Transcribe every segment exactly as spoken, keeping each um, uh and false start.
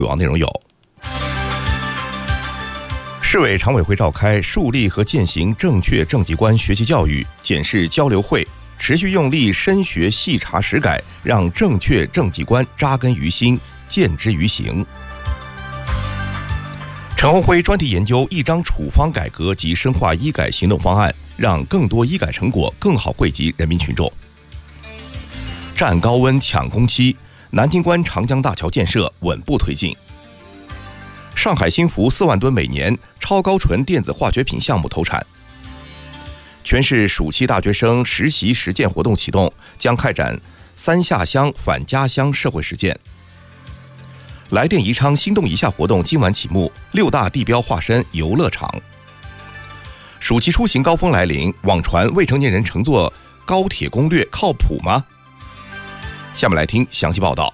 主要内容有：市委常委会召开树立和践行正确政绩观学习教育检视交流会，持续用力深学细查实改，让正确政绩观扎根于心，见之于行。陈宏辉专题研究一张处方改革及深化医改行动方案，让更多医改成果更好惠及人民群众。战高温抢工期，南京关长江大桥建设稳步推进。上海新福四万吨每年超高纯电子化学品项目投产。全市暑期大学生实习实践活动启动，将开展三下乡返家乡社会实践。来电宜昌心动一下活动今晚启幕，六大地标化身游乐场。暑期出行高峰来临，网传未成年人乘坐高铁攻略靠谱吗？下面来听详细报道。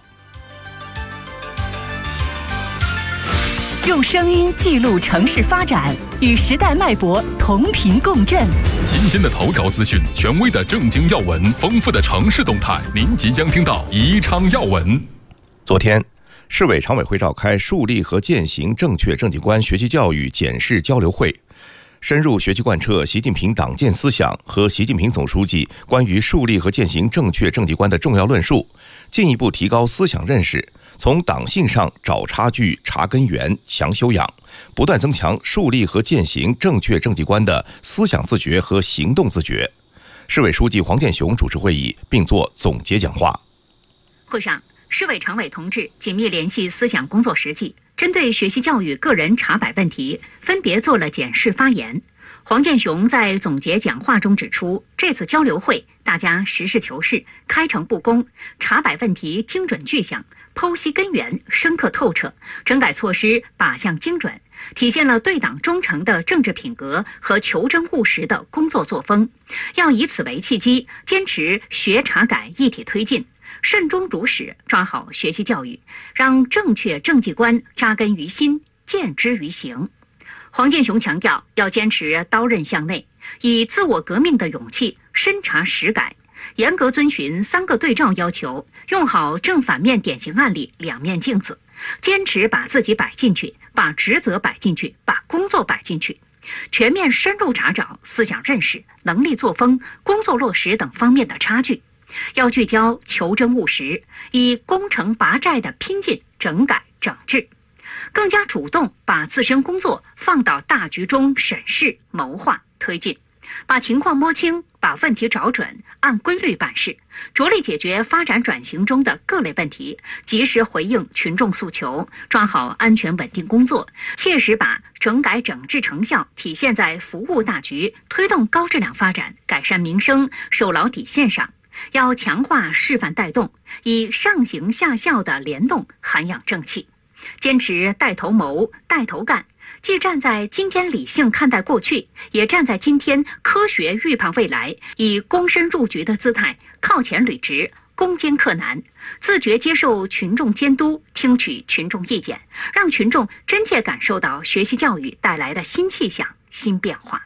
用声音记录城市发展，与时代脉搏同频共振。 新鲜的头条资讯，权威的政经要闻，丰富的城市动态，您即将听到宜昌要闻。 昨天，市委常委会召开树立和践行正确政绩观学习教育检视交流会，深入学习贯彻习近平党建思想和习近平总书记关于树立和践行正确政绩观的重要论述，进一步提高思想认识，从党性上找差距、查根源、强修养，不断增强树立和践行正确政绩观的思想自觉和行动自觉。市委书记黄健雄主持会议并作总结讲话。 会上，市委常委同志紧密联系思想工作实际，针对学习教育个人查摆问题，分别做了检视发言。黄健雄在总结讲话中指出，这次交流会大家实事求是、开诚布公，查摆问题精准具象，剖析根源深刻透彻，整改措施靶向精准，体现了对党忠诚的政治品格和求真务实的工作作风。要以此为契机，坚持学查改一体推进，慎终如始，抓好学习教育，让正确政绩观扎根于心，见之于行。黄健雄强调，要坚持刀刃向内，以自我革命的勇气深查实改，严格遵循三个对照要求，用好正反面典型案例两面镜子，坚持把自己摆进去，把职责摆进去，把工作摆进去，全面深入查找思想认识、能力作风、工作落实等方面的差距。要聚焦求真务实，以攻城拔寨的拼劲整改整治，更加主动把自身工作放到大局中审视、谋划、推进，把情况摸清，把问题找准，按规律办事，着力解决发展转型中的各类问题，及时回应群众诉求，抓好安全稳定工作，切实把整改整治成效体现在服务大局、推动高质量发展、改善民生、守牢底线上。要强化示范带动，以上行下效的联动涵养正气，坚持带头谋、带头干，既站在今天理性看待过去，也站在今天科学预判未来，以躬身入局的姿态靠前履职，攻坚克难，自觉接受群众监督，听取群众意见，让群众真切感受到学习教育带来的新气象、新变化。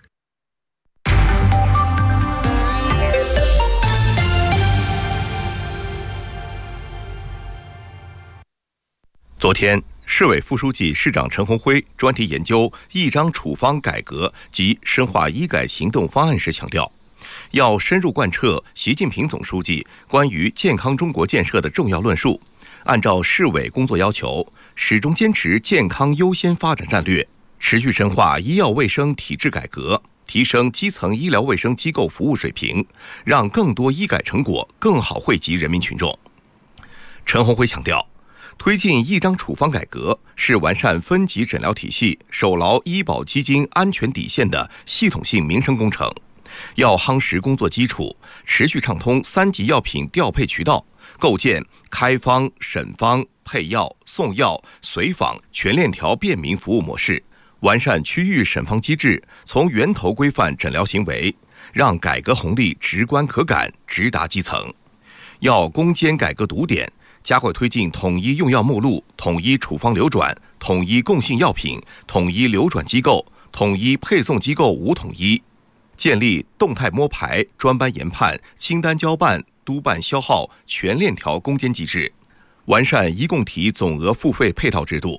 昨天，市委副书记、市长陈宏辉专题研究一张处方改革及深化医改行动方案时强调，要深入贯彻习近平总书记关于健康中国建设的重要论述，按照市委工作要求，始终坚持健康优先发展战略，持续深化医药卫生体制改革，提升基层医疗卫生机构服务水平，让更多医改成果更好惠及人民群众。陈宏辉强调，推进一张处方改革是完善分级诊疗体系、守牢医保基金安全底线的系统性民生工程，要夯实工作基础，持续畅通三级药品调配渠道，构建开方、审方、配药、送药、随访全链条便民服务模式，完善区域审方机制，从源头规范诊疗行为，让改革红利直观可感，直达基层。要攻坚改革堵点，加快推进统一用药目录、统一处方流转、统一共性药品、统一流转机构、统一配送机构五统一，建立动态摸排、专班研判、清单交办、督办消耗全链条攻坚机制， 完善一共体总额付费配套制度，